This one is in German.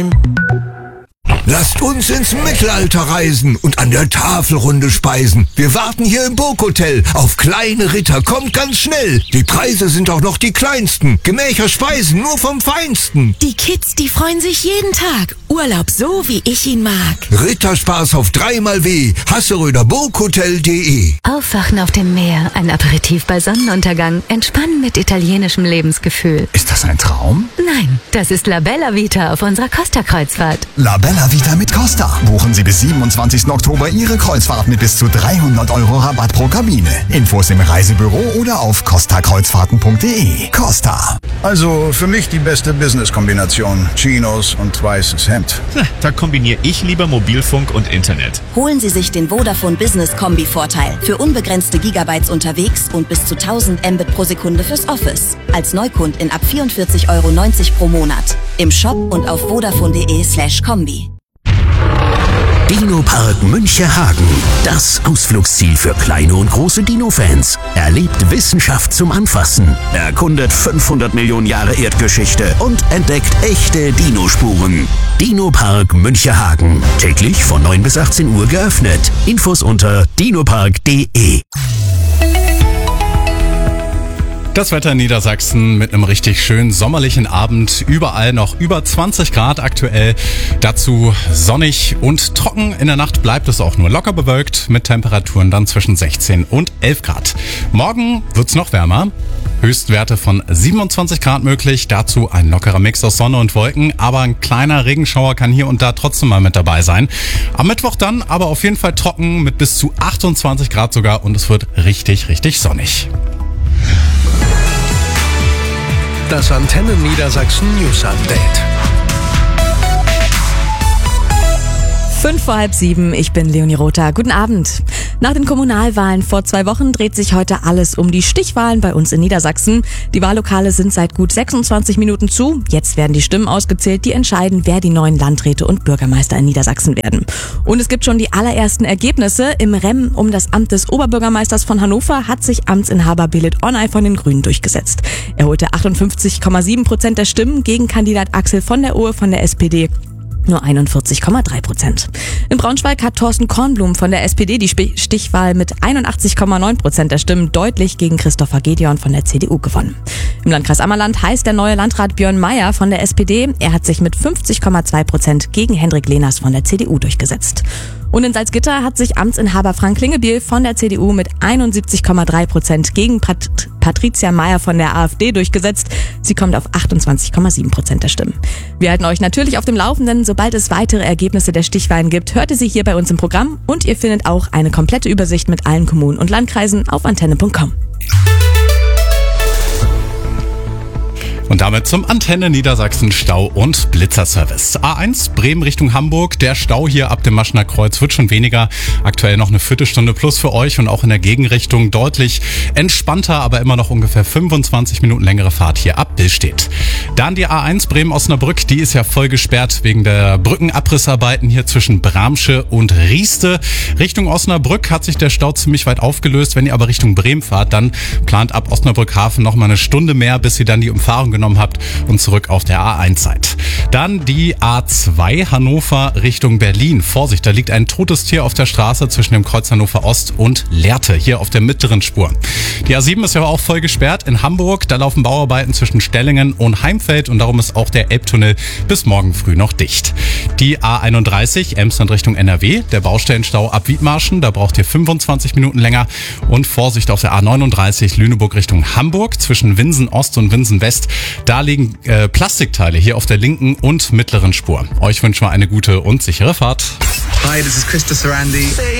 Lasst uns ins Mittelalter reisen und an der Tafelrunde speisen. Wir warten hier im Burghotel auf kleine Ritter. Kommt ganz schnell. Die Preise sind auch noch die kleinsten. Gemächer Speisen nur vom Feinsten. Die Kids, die freuen sich jeden Tag. Urlaub so, wie ich ihn mag. Ritterspaß auf 3x W. Hasseröder Burghotel.de. Aufwachen auf dem Meer, ein Aperitif bei Sonnenuntergang, entspannen mit italienischem Lebensgefühl. Ist das ein Traum? Nein, das ist La Bella Vita auf unserer Costa-Kreuzfahrt. La Bella Vita mit Costa. Buchen Sie bis 27. Oktober Ihre Kreuzfahrt mit bis zu 300 € Rabatt pro Kabine. Infos im Reisebüro oder auf costakreuzfahrten.de. Costa. Also für mich die beste Business-Kombination. Chinos und weißes Hemd. Da kombiniere ich lieber Mobilfunk und Internet. Holen Sie sich den Vodafone Business Kombi-Vorteil. Für unbegrenzte Gigabytes unterwegs und bis zu 1000 Mbit pro Sekunde fürs Office. Als Neukund in ab 44,90 € pro Monat. Im Shop und auf vodafone.de/kombi. Dino-Park Münchehagen. Das Ausflugsziel für kleine und große Dino-Fans. Erlebt Wissenschaft zum Anfassen. Erkundet 500 Millionen Jahre Erdgeschichte und entdeckt echte Dinospuren. Dino-Park Münchehagen. Täglich von 9 bis 18 Uhr geöffnet. Infos unter dinopark.de. Das Wetter in Niedersachsen mit einem richtig schönen sommerlichen Abend. Überall noch über 20 Grad aktuell. Dazu sonnig und trocken. In der Nacht bleibt es auch nur locker bewölkt mit Temperaturen dann zwischen 16 und 11 Grad. Morgen wird's noch wärmer. Höchstwerte von 27 Grad möglich. Dazu ein lockerer Mix aus Sonne und Wolken. Aber ein kleiner Regenschauer kann hier und da trotzdem mal mit dabei sein. Am Mittwoch dann aber auf jeden Fall trocken mit bis zu 28 Grad sogar. Und es wird richtig, richtig sonnig. Das Antenne Niedersachsen News Update. 6:05, ich bin Leonie Rother. Guten Abend. Nach den Kommunalwahlen vor 2 Wochen dreht sich heute alles um die Stichwahlen bei uns in Niedersachsen. Die Wahllokale sind seit gut 26 Minuten zu. Jetzt werden die Stimmen ausgezählt, die entscheiden, wer die neuen Landräte und Bürgermeister in Niedersachsen werden. Und es gibt schon die allerersten Ergebnisse. Im Rennen um das Amt des Oberbürgermeisters von Hannover hat sich Amtsinhaber Belit Onay von den Grünen durchgesetzt. Er holte 58,7% der Stimmen gegen Kandidat Axel von der Ohe von der SPD. Nur 41,3%. In Braunschweig hat Thorsten Kornblum von der SPD die Stichwahl mit 81,9% der Stimmen deutlich gegen Christopher Gedeon von der CDU gewonnen. Im Landkreis Ammerland heißt der neue Landrat Björn Meyer von der SPD. Er hat sich mit 50,2% gegen Hendrik Lehners von der CDU durchgesetzt. Und in Salzgitter hat sich Amtsinhaber Frank Klingebiel von der CDU mit 71,3% gegen Patricia Meyer von der AfD durchgesetzt. Sie kommt auf 28,7% der Stimmen. Wir halten euch natürlich auf dem Laufenden. Sobald es weitere Ergebnisse der Stichwahlen gibt, hört ihr sie hier bei uns im Programm. Und ihr findet auch eine komplette Übersicht mit allen Kommunen und Landkreisen auf antenne.com. Und damit zum Antenne Niedersachsen Stau- und Blitzerservice. A1 Bremen Richtung Hamburg. Der Stau hier ab dem Maschener Kreuz wird schon weniger. Aktuell noch eine Viertelstunde plus für euch und auch in der Gegenrichtung deutlich entspannter, aber immer noch ungefähr 25 Minuten längere Fahrt hier ab Billstedt. Dann die A1 Bremen-Osnabrück. Die ist ja voll gesperrt wegen der Brückenabrissarbeiten hier zwischen Bramsche und Rieste. Richtung Osnabrück hat sich der Stau ziemlich weit aufgelöst. Wenn ihr aber Richtung Bremen fahrt, dann plant ab Osnabrück Hafen noch mal eine Stunde mehr, bis ihr dann die Umfahrung genommen habt und zurück auf der A1 seid. Dann die A2 Hannover Richtung Berlin. Vorsicht, da liegt ein totes Tier auf der Straße zwischen dem Kreuz Hannover Ost und Lehrte, hier auf der mittleren Spur. Die A7 ist ja auch voll gesperrt in Hamburg. Da laufen Bauarbeiten zwischen Stellingen und Heimfeld und darum ist auch der Elbtunnel bis morgen früh noch dicht. Die A31 Emsland Richtung NRW, der Baustellenstau ab Wiedmarschen, da braucht ihr 25 Minuten länger. Und Vorsicht auf der A39 Lüneburg Richtung Hamburg zwischen Winsen Ost und Winsen West. Da liegen Plastikteile hier auf der linken und mittleren Spur. Euch wünschen wir eine gute und sichere Fahrt. Hi, this is Krista Sarandi.